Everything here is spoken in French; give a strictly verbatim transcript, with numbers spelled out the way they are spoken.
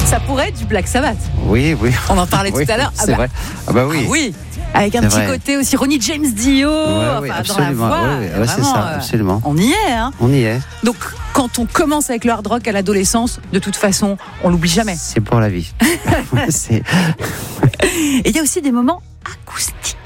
Ça pourrait être du Black Sabbath. Oui, oui. On en parlait oui, tout à l'heure. C'est ah bah, vrai. Ah bah oui. Ah oui. Avec un C'est petit vrai. côté aussi Ronnie James Dio, Ouais, enfin, oui, dans la absolument. voix. Ouais, ouais, ouais, c'est Vraiment, ça, euh, absolument. On y est, hein. On y est. Donc, quand on commence avec le hard rock à l'adolescence, de toute façon, on l'oublie jamais. C'est pour la vie. c'est... Et il y a aussi des moments acoustiques.